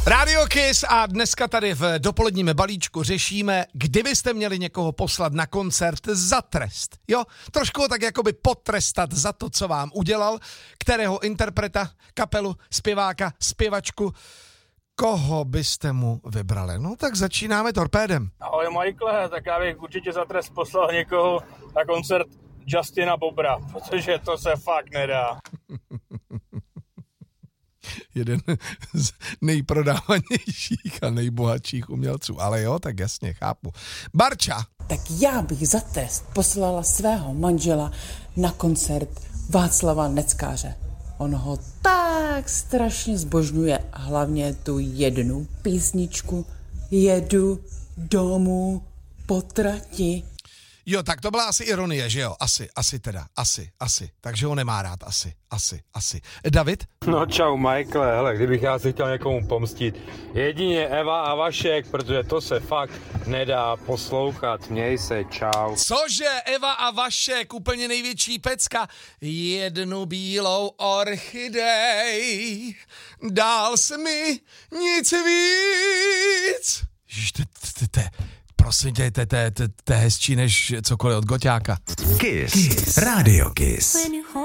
Radio Kiss a dneska tady v dopoledním balíčku řešíme, kdybyste měli někoho poslat na koncert za trest. Jo, trošku ho tak jakoby potrestat za to, co vám udělal, kterého interpreta, kapelu, zpěváka, zpěvačku, koho byste mu vybrali? No tak začínáme torpédem. Ahoj Michael, tak já bych určitě za trest poslal někoho na koncert Justina Biebera, protože to se fakt nedá. Jeden z nejprodávanějších a nejbohatších umělců. Ale jo, tak jasně, chápu. Barča. Tak já bych za trest poslala svého manžela na koncert Václava Neckáře. On ho tak strašně zbožňuje, hlavně tu jednu písničku Jedu domů po trati. Jo, tak to byla asi ironie, že jo? Asi. Takže ho nemá rád, asi. David? No čau Michael, hele, kdybych já si chtěl někomu pomstit, jedině Eva a Vašek, protože to se fakt nedá poslouchat, měj se, čau. Cože, Eva a Vašek, úplně největší pecka, jednu bílou orchidej, dál se mi nic víc. Ježiš, prosím tě, to je hezčí než cokoliv od Goťáka. Kiss. Radio Kiss.